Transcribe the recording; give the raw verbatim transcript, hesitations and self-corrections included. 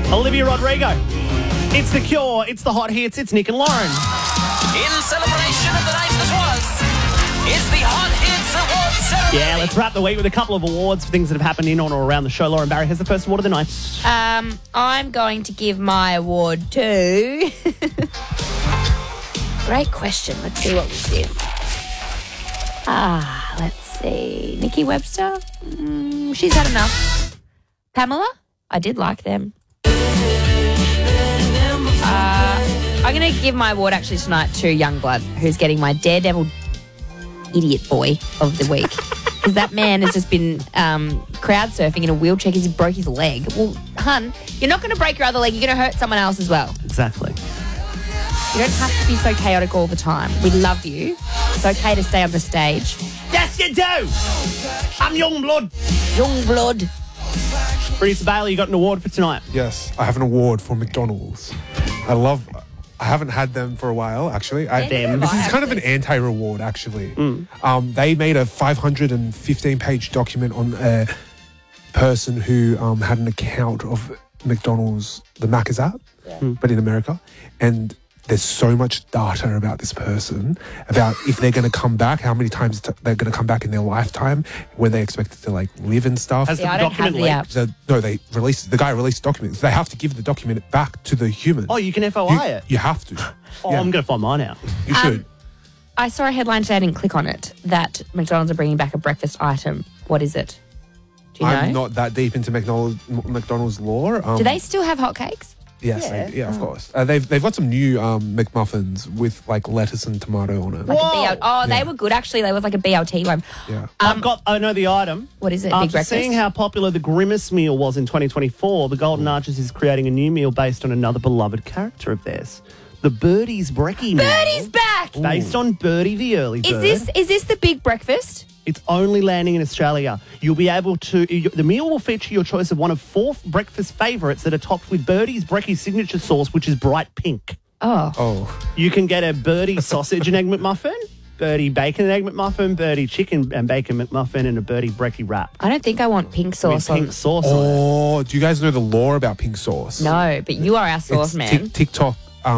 Olivia Rodrigo. It's The Cure. It's the hot hits. It's Nick and Lauren. In celebration of the night that was, it's the Hot Hits Awards ceremony. Yeah, let's wrap the week with a couple of awards for things that have happened in on or around the show. Lauren Barry has the first award of the night. Um, I'm going to give my award to... Great question. Let's see what we did. Ah, let's see. Nikki Webster? Mm, she's had enough. Pamela? I did like them. Uh, I'm going to give my award actually tonight to Youngblood, who's getting my Daredevil idiot boy of the week. Because that man has just been um, crowd surfing in a wheelchair because he broke his leg. Well, hun, you're not going to break your other leg. You're going to hurt someone else as well. Exactly. You don't have to be so chaotic all the time. We love you. It's okay to stay on the stage. Yes, you do. I'm Youngblood. Youngblood. Producer Bailey, you got an award for tonight. Yes, I have an award for McDonald's. I love... I haven't had them for a while, actually. I, Yeah, this neither is have kind I, of an anti-reward, actually. Mm. Um, they made a five hundred fifteen page document on a person who um, had an account of McDonald's, the Macca's app, Mm. but in America. And there's so much data about this person, about if they're going to come back, how many times t- they're going to come back in their lifetime, when they expected to like live and stuff. Has Yeah, the I don't have document the leaked? app. So, no, they released, the guy released documents. They have to give the document back to the human. Oh, you can F O you, I it? you have to. Oh, Yeah. I'm going to find mine out. You Um, should. I saw a headline today, I didn't click on it, that McDonald's are bringing back a breakfast item. What is it? Do you know? I'm not that deep into McDonald's, McDonald's lore. Um, Do they still have hotcakes? Yes, Yeah. they, yeah, of course. Uh, they've they've got some new um, McMuffins with like lettuce and tomato on it. Like Whoa. a B L- oh, they Yeah. were good actually. There was like a B L T one. Yeah. I've got, I know the item. What is it? Big After breakfast? seeing how popular the Grimace meal was in twenty twenty-four, the Golden Arches is creating a new meal based on another beloved character of theirs. The Birdie's Brekkie meal. Birdie's back! Based on Birdie the early bird. Is this is this the big breakfast? It's only landing in Australia. You'll be able to... You, the meal will feature your choice of one of four breakfast favourites that are topped with Birdie's Brekkie signature sauce, which is bright pink. Oh. Oh, You can get a Birdie sausage and egg McMuffin, Birdie bacon and egg McMuffin, Birdie chicken and bacon McMuffin, and a Birdie Brekkie wrap. I don't think I want pink With sauce pink on. sauce on it. oh! Do you guys know the lore about pink sauce? No, but you are our sauce It's man. Tik- TikTok